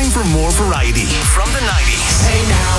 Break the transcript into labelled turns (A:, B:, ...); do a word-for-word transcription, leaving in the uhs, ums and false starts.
A: time for more variety from the nineties.
B: Hey now.